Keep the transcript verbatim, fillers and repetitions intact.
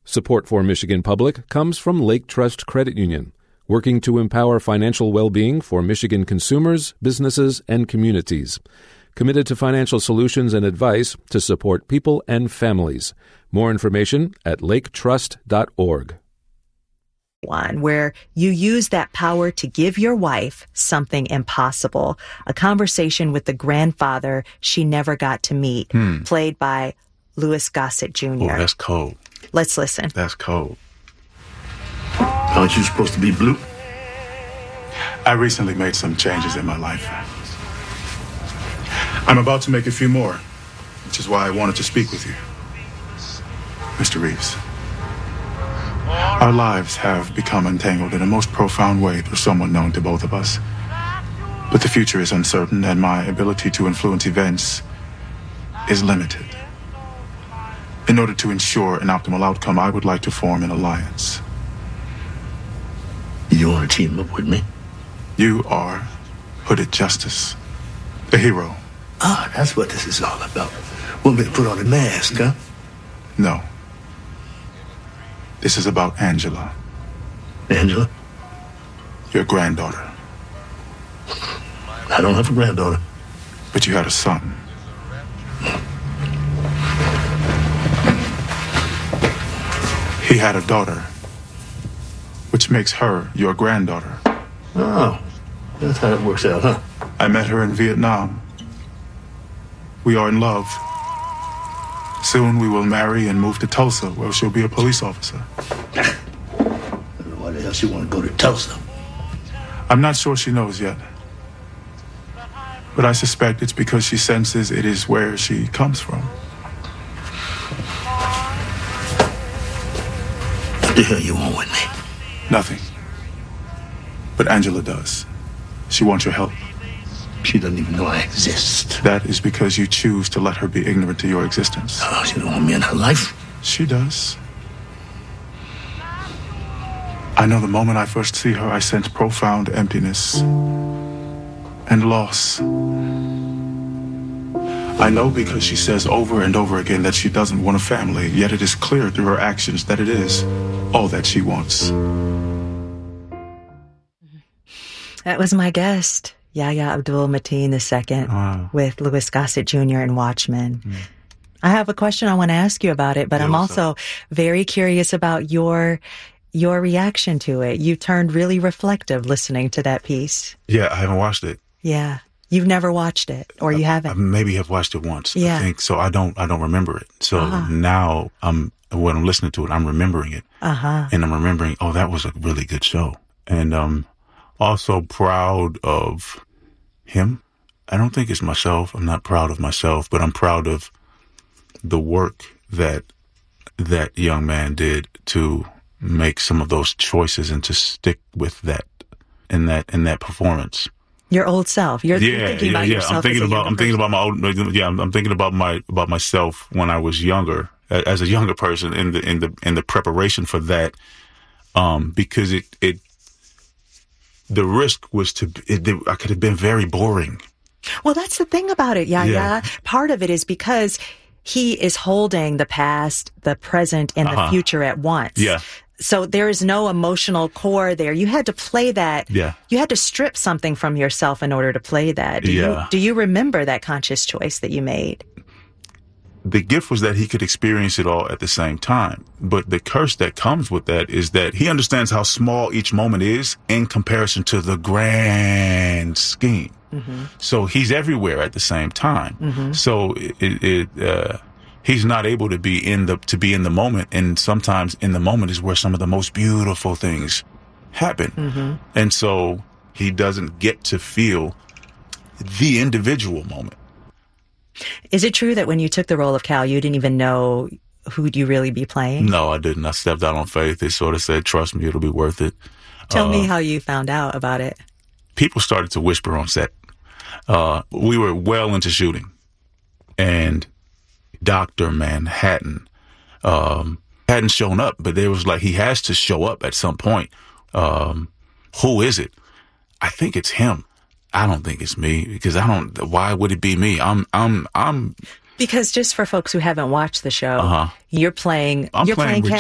Support for Michigan Public comes from Lake Trust Credit Union, working to empower financial well-being for Michigan consumers, businesses, and communities. Committed to financial solutions and advice to support people and families. More information at lake trust dot org. One where you use that power to give your wife something impossible. A conversation with the grandfather she never got to meet, hmm. played by Louis Gossett Junior Oh, that's cold. Let's listen. That's cold. Aren't you supposed to be blue? I recently made some changes in my life. I'm about to make a few more, which is why I wanted to speak with you. Mister Reeves. Our lives have become entangled in a most profound way through someone known to both of us. But the future is uncertain, and my ability to influence events is limited. In order to ensure an optimal outcome, I would like to form an alliance. You want to team up with me? You are Hooded Justice, a hero. Ah, that's what this is all about. Want me to put on a mask, huh? No. This is about Angela. Angela? Your granddaughter. I don't have a granddaughter. But you had a son. He had a daughter, which makes her your granddaughter. Oh, that's how it works out, huh? I met her in Vietnam. We are in love. Soon we will marry and move to Tulsa, where she'll be a police officer. I don't know why the hell she want to go to Tulsa. I'm not sure she knows yet. But I suspect it's because she senses it is where she comes from. What the hell you want with me? Nothing. But Angela does. She wants your help. She doesn't even know I exist. That is because you choose to let her be ignorant to your existence. Oh, she don't want me in her life? She does. I know the moment I first see her, I sense profound emptiness and loss. I know because she says over and over again that she doesn't want a family, yet it is clear through her actions that it is all that she wants. That was my guest, Yahya Abdul-Mateen the second, wow. with Louis Gossett Junior in Watchmen. Mm. I have a question I want to ask you about it, but yeah, I'm also up? very curious about your your reaction to it. You turned really reflective listening to that piece. Yeah, I haven't watched it. Yeah. You've never watched it, or you I, haven't? I maybe have watched it once. Yeah. I think so. I don't. I don't remember it. So uh-huh. now, I'm when I'm listening to it, I'm remembering it, uh-huh. and I'm remembering. Oh, that was a really good show, and um, also proud of him. I don't think it's myself. I'm not proud of myself, but I'm proud of the work that that young man did to make some of those choices and to stick with that in that in that performance. Your old self. You're yeah, thinking yeah, about yeah. yourself. I'm thinking as a about. I'm thinking about my old. Yeah, I'm, I'm thinking about my about myself when I was younger, as a younger person, in the in the in the preparation for that, um, because it it the risk was to it, I could have been very boring. Well, that's the thing about it, Yahya. Yeah. Part of it is because he is holding the past, the present, and uh-huh. the future at once. Yeah. So there is no emotional core there. You had to play that. Yeah. You had to strip something from yourself in order to play that. Do yeah. you, do you remember that conscious choice that you made? The gift was that he could experience it all at the same time. But the curse that comes with that is that he understands how small each moment is in comparison to the grand scheme. Mm-hmm. So he's everywhere at the same time. Mm-hmm. So it, it uh, he's not able to be in the to be in the moment, and sometimes in the moment is where some of the most beautiful things happen. Mm-hmm. And so he doesn't get to feel the individual moment. Is it true that when you took the role of Cal, you didn't even know who'd you really be playing? No, I didn't. I stepped out on faith. They sort of said, "Trust me, it'll be worth it." Tell uh, me how you found out about it. People started to whisper on set. Uh, we were well into shooting, and Doctor Manhattan um, hadn't shown up, but there was like, he has to show up at some point. Um, who is it? I think it's him. I don't think it's me, because I don't, why would it be me? I'm, I'm, I'm. Because just for folks who haven't watched the show, uh-huh. you're playing, I'm you're playing, playing